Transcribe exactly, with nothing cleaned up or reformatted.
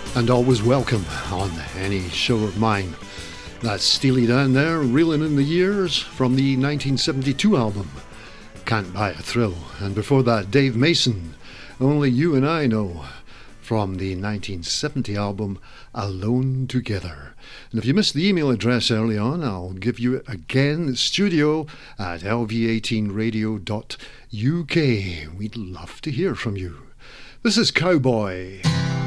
And always welcome on any show of mine. That's Steely Dan there, reeling in the years from the nineteen seventy-two album, Can't Buy a Thrill. And before that, Dave Mason, Only You and I Know, from the nineteen seventy album, Alone Together. And if you missed the email address early on, I'll give you it again, studio at l v eighteen radio dot u k. We'd love to hear from you. This is Cowboy.